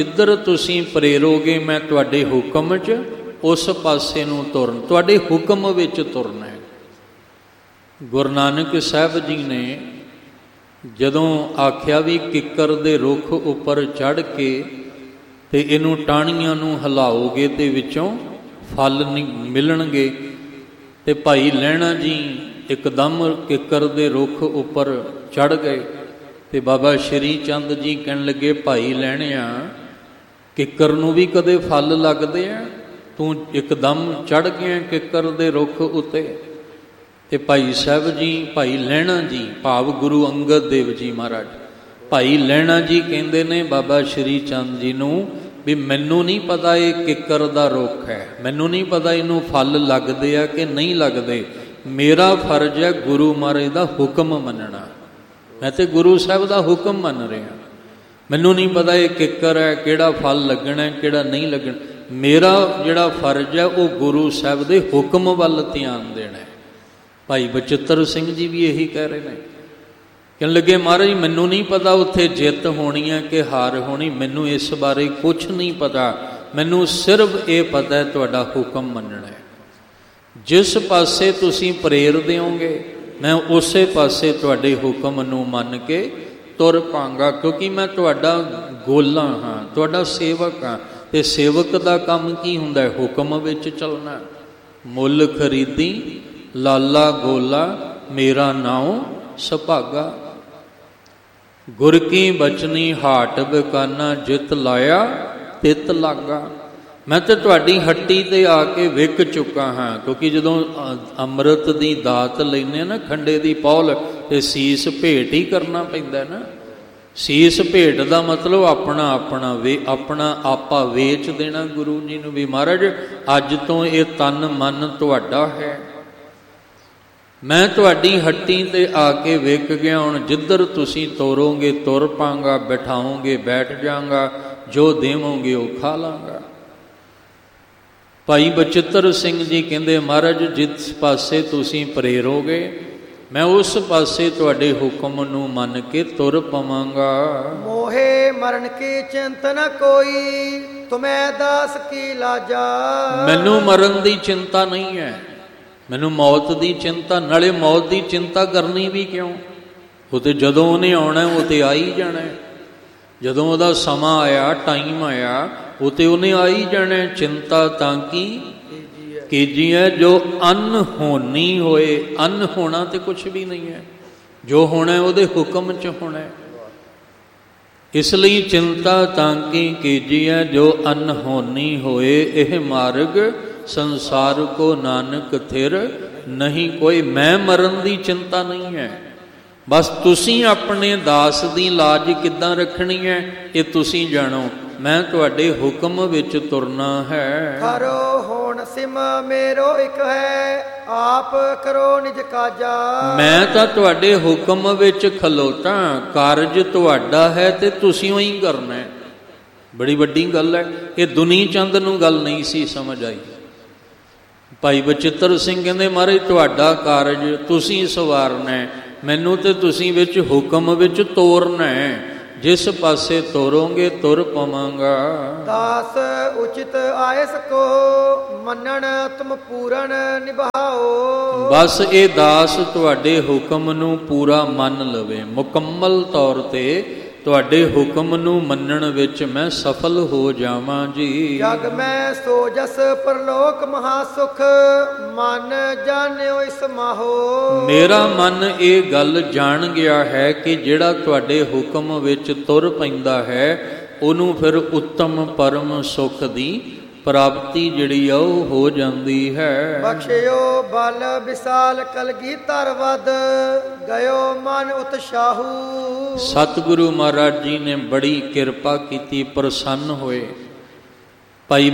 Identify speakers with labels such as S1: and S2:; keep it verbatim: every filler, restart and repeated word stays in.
S1: ਜਿੱਧਰ ਤੁਸੀਂ ਪ੍ਰੇਰੋਗੇ ਮੈਂ ਤੁਹਾਡੇ ਹੁਕਮ 'ਚ ਉਸ ਪਾਸੇ ਨੂੰ ਤੁਰਨ, ਤੁਹਾਡੇ ਹੁਕਮ ਵਿੱਚ ਤੁਰਨਾ ਹੈ। ਗੁਰੂ ਨਾਨਕ ਸਾਹਿਬ ਜੀ ਨੇ ਜਦੋਂ ਆਖਿਆ ਵੀ ਕਿੱਕਰ ਦੇ ਰੁੱਖ ਉੱਪਰ ਚੜ੍ਹ ਕੇ ਤੇ ਇਹਨੂੰ ਟਾਹਣੀਆਂ ਨੂੰ ਹਿਲਾਓਗੇ ਤੇ ਵਿੱਚੋਂ ਫਲ ਨਹੀਂ ਮਿਲਣਗੇ, ਤੇ ਭਾਈ ਲਹਿਣਾ ਜੀ ਇੱਕਦਮ ਕਿੱਕਰ ਦੇ ਰੁੱਖ ਉੱਪਰ ਚੜ੍ਹ ਗਏ ਤੇ ਬਾਬਾ ਸ਼੍ਰੀ ਚੰਦ ਜੀ ਕਹਿਣ ਲੱਗੇ, ਭਾਈ ਲਹਿਣਿਆ ਕਿੱਕਰ ਨੂੰ ਵੀ ਕਦੇ ਫਲ ਲੱਗਦੇ ਆ, ਤੂੰ ਇੱਕਦਮ ਚੜ੍ਹ ਗਿਆ ਕਿੱਕਰ ਦੇ ਰੁੱਖ ਉੱਤੇ। ਤੇ ਭਾਈ ਸਾਹਿਬ ਜੀ, ਭਾਈ ਲਹਿਣਾ ਜੀ ਭਾਵ ਗੁਰੂ ਅੰਗਦ ਦੇਵ ਜੀ ਮਹਾਰਾਜ, ਭਾਈ ਲਹਿਣਾ ਜੀ ਕਹਿੰਦੇ ਨੇ ਬਾਬਾ ਸ਼੍ਰੀ ਚੰਦ ਜੀ ਨੂੰ ਵੀ ਮੈਨੂੰ ਨਹੀਂ ਪਤਾ ਇਹ ਕਿੱਕਰ ਦਾ ਰੁੱਖ ਹੈ, ਮੈਨੂੰ ਨਹੀਂ ਪਤਾ ਇਹਨੂੰ ਫਲ ਲੱਗਦੇ ਆ ਕਿ ਨਹੀਂ ਲੱਗਦੇ, ਮੇਰਾ ਫਰਜ਼ ਹੈ ਗੁਰੂ ਮਹਾਰਾਜ ਦਾ ਹੁਕਮ ਮੰਨਣਾ, ਮੈਂ ਤੇ ਗੁਰੂ ਸਾਹਿਬ ਦਾ ਹੁਕਮ ਮੰਨ ਰਿਹਾ, ਮੈਨੂੰ ਨਹੀਂ ਪਤਾ ਇਹ ਕਿੱਕਰ ਹੈ ਕਿਹੜਾ ਫਲ ਲੱਗਣਾ ਕਿਹੜਾ ਨਹੀਂ ਲੱਗਣਾ, ਮੇਰਾ ਜਿਹੜਾ ਫਰਜ਼ ਹੈ ਉਹ ਗੁਰੂ ਸਾਹਿਬ ਦੇ ਹੁਕਮ ਵੱਲ ਧਿਆਨ ਦੇਣਾ ਹੈ। ਭਾਈ ਬਚਿੱਤਰ ਸਿੰਘ ਜੀ ਵੀ ਇਹੀ ਕਹਿ ਰਹੇ ਨੇ, ਕਹਿਣ ਲੱਗੇ ਮਹਾਰਾਜ ਮੈਨੂੰ ਨਹੀਂ ਪਤਾ ਉੱਥੇ ਜਿੱਤ ਹੋਣੀ ਹੈ ਕਿ ਹਾਰ ਹੋਣੀ, ਮੈਨੂੰ ਇਸ ਬਾਰੇ ਕੁਛ ਨਹੀਂ ਪਤਾ, ਮੈਨੂੰ ਸਿਰਫ ਇਹ ਪਤਾ ਹੈ ਤੁਹਾਡਾ ਹੁਕਮ ਮੰਨਣਾ ਹੈ, ਜਿਸ ਪਾਸੇ ਤੁਸੀਂ ਪ੍ਰੇਰ ਦਿਓਗੇ ਮੈਂ ਉਸੇ ਪਾਸੇ ਤੁਹਾਡੇ ਹੁਕਮ ਨੂੰ ਮੰਨ ਕੇ ਤੁਰ ਪਾਂਗਾ, ਕਿਉਂਕਿ ਮੈਂ ਤੁਹਾਡਾ ਗੋਲਾ ਹਾਂ, ਤੁਹਾਡਾ ਸੇਵਕ ਹਾਂ, ਤੇ ਸੇਵਕ ਦਾ ਕੰਮ ਕੀ ਹੁੰਦਾ ਹੈ? ਹੁਕਮ ਵਿੱਚ ਚੱਲਣਾ। ਮੁੱਲ ਖਰੀਦੀ ਲਾਲਾ ਗੋਲਾ ਮੇਰਾ ਨਾਉ ਸੁਭਾਗਾ, ਗੁਰ ਕੀ ਬਚਨੀ ਹਾਟ ਬਕਾਨਾ ਜਿਤ ਲਾਇਆ ਤਿਤ ਲਾਗਾ। ਮੈਂ ਤਾਂ ਤੁਹਾਡੀ ਹੱਟੀ ਤੇ ਆ ਕੇ ਵਿਕ ਚੁੱਕਾ ਹਾਂ, ਕਿਉਂਕਿ ਜਦੋਂ ਅੰਮ੍ਰਿਤ ਦੀ ਦਾਤ ਲੈਂਦੇ ਨਾ ਖੰਡੇ ਦੀ ਪੌਲ ਤੇ ਸੀਸ ਭੇਟ ਹੀ ਕਰਨਾ ਪੈਂਦਾ ਨਾ। ਸੀਸ ਭੇਟ ਦਾ ਮਤਲਬ ਆਪਣਾ ਆਪਣਾ ਵੇ ਆਪਣਾ ਆਪਾ ਵੇਚ ਦੇਣਾ ਗੁਰੂ ਜੀ ਨੂੰ, ਵੀ ਮਹਾਰਾਜ ਅੱਜ ਤੋਂ ਇਹ ਤਨ ਮਨ ਤੁਹਾਡਾ ਹੈ, ਮੈਂ ਤੁਹਾਡੀ ਹੱਟੀ ਤੇ ਆ ਕੇ ਵਿਕ ਗਿਆ, ਹੁਣ ਜਿੱਧਰ ਤੁਸੀਂ ਤੋਰੋਗੇ ਤੁਰ ਪਾਂਗਾ, ਬਿਠਾਓਗੇ ਬੈਠ ਜਾਵਾਂਗਾ, ਜੋ ਦੇਵੋਗੇ ਉਹ ਖਾ ਲਾਂਗਾ। ਭਾਈ ਬਚਿੱਤਰ ਸਿੰਘ ਜੀ ਕਹਿੰਦੇ ਮਹਾਰਾਜ ਜਿਸ ਪਾਸੇ ਤੁਸੀਂ ਪ੍ਰੇਰੋਗੇ ਮੈਂ ਉਸ ਪਾਸੇ ਤੁਹਾਡੇ ਹੁਕਮ ਨੂੰ ਮੰਨ ਕੇ ਤੁਰ ਪਵਾਂਗਾ।
S2: ਮੋਹੇ ਮਰਨ ਕੀ ਚਿੰਤ ਨ ਕੋਈ ਤੁਮੈ ਦਾਸ ਕੀ ਲਾਜਾ।
S1: ਮੈਨੂੰ ਮਰਨ ਦੀ ਚਿੰਤਾ ਨਹੀਂ ਹੈ, ਮੈਨੂੰ ਮੌਤ ਦੀ ਚਿੰਤਾ, ਨਾਲੇ ਮੌਤ ਦੀ ਚਿੰਤਾ ਕਰਨੀ ਵੀ ਕਿਉਂ, ਉਹ ਤੇ ਜਦੋਂ ਉਹਨੇ ਆਉਣਾ ਉਹ ਤੇ ਆ ਹੀ ਜਾਣਾ, ਜਦੋਂ ਉਹਦਾ ਸਮਾਂ ਆਇਆ ਟਾਈਮ ਆਇਆ ਉਹ ਤੇ ਉਹਨੇ ਆ ਹੀ ਜਾਣਾ। ਚਿੰਤਾ ਤਾਂ ਕੀ ਕੀਜੀ ਹੈ ਜੋ ਅਨਹੋਣੀ ਹੋਏ, ਅਨ ਹੋਣਾ ਤੇ ਕੁਛ ਵੀ ਨਹੀਂ ਹੈ, ਜੋ ਹੋਣਾ ਉਹਦੇ ਹੁਕਮ 'ਚ ਹੋਣਾ। ਇਸ ਲਈ ਚਿੰਤਾ ਤਾਂ ਕੀ ਕੀਜੀ ਹੈ ਜੋ ਅਨਹੋਣੀ ਹੋਏ, ਇਹ ਮਾਰਗ ਸੰਸਾਰ ਕੋ ਨਾਨਕ ਥਿਰ ਨਹੀਂ ਕੋਈ। ਮੈਂ ਮਰਨ ਦੀ ਚਿੰਤਾ ਨਹੀਂ ਹੈ, ਬਸ ਤੁਸੀਂ ਆਪਣੇ ਦਾਸ ਦੀ ਲਾਜ ਕਿੱਦਾਂ ਰੱਖਣੀ ਹੈ ਇਹ ਤੁਸੀਂ ਜਾਣੋ, ਮੈਂ ਤੁਹਾਡੇ ਹੁਕਮ ਵਿੱਚ ਤੁਰਨਾ ਹੈ।
S2: ਕਰੋ ਹੁਣ ਸਿਮ ਮੇਰੋ ਇੱਕ ਹੈ, ਆਪ ਕਰੋ ਨਿਜ ਕਾਜਾ। ਮੈਂ
S1: ਤਾਂ ਤੁਹਾਡੇ ਹੁਕਮ ਵਿੱਚ ਖਲੋਤਾ, ਕਾਰਜ ਤੁਹਾਡਾ ਹੈ ਤੇ ਤੁਸੀਂ ਉਹੀ ਕਰਨਾ ਹੈ। ਬੜੀ ਵੱਡੀ ਗੱਲ ਹੈ, ਇਹ ਦੁਨੀ ਚੰਦ ਨੂੰ ਗੱਲ ਨਹੀਂ ਸੀ ਸਮਝ ਆਈ। ਭਾਈ ਬਚਿੱਤਰ ਸਿੰਘ ਕਹਿੰਦੇ ਮਹਾਰਾਜ ਤੁਹਾਡਾ ਕਾਰਜ ਤੁਸੀਂ ਸਵਾਰਨਾ ਹੈ, ਮੈਨੂੰ ਤੇ ਤੁਸੀਂ ਵਿੱਚ ਹੁਕਮ ਵਿੱਚ ਤੋਰਨਾ ਹੈ, ਜਿਸ ਪਾਸੇ ਤੋਰੋਗੇ ਤੁਰ ਪਵਾਂਗਾ।
S2: ਦਾਸ ਉਚਿਤ ਆਇਸ ਕੋ ਮੰਨਣ ਤੁਮ ਪੂਰਨ ਨਿਭਾਓ।
S1: ਬਸ ਇਹ ਦਾਸ ਤੁਹਾਡੇ ਹੁਕਮ ਨੂੰ ਪੂਰਾ ਮੰਨ ਲਵੇ, ਮੁਕੰਮਲ ਤੌਰ ਤੇ ਤੁਹਾਡੇ ਹੁਕਮ ਨੂੰ ਮੰਨਣ ਵਿੱਚ ਮੈਂ ਸਫਲ ਹੋ ਜਾਵਾਂ ਜੀ।
S2: ਜਗ ਮੈਂ ਸੋ ਜਸ ਪਰਲੋਕ ਮਹਾ ਸੁਖ, ਮਨ ਜਾਣਿਓ ਇਸ ਮਾਹੋ।
S1: ਮੇਰਾ ਮਨ ਇਹ ਗੱਲ ਜਾਣ ਗਿਆ ਹੈ ਕਿ ਜਿਹੜਾ ਤੁਹਾਡੇ ਹੁਕਮ ਵਿੱਚ ਤੁਰ ਪੈਂਦਾ ਹੈ ਉਹਨੂੰ ਫਿਰ ਉੱਤਮ ਪਰਮ ਸੁਖ ਦੀ ਪ੍ਰਾਪਤੀ ਜਿਹੜੀ ਆ ਉਹ ਹੋ ਜਾਂਦੀ ਹੈ।
S2: ਬਖਸ਼ਿਓ ਬਲ ਵਿਸਾਲ ਕਲਗੀਧਰ ਵਦ, ਗਇਓ ਮਨ ਉਤਸ਼ਾਹੂ।
S1: ਸਤਿਗੁਰੂ ਮਹਾਰਾਜ ਜੀ ਨੇ ਬੜੀ ਕਿਰਪਾ ਕੀਤੀ, ਪ੍ਰਸੰਨ ਹੋਏ। ਭਾਈ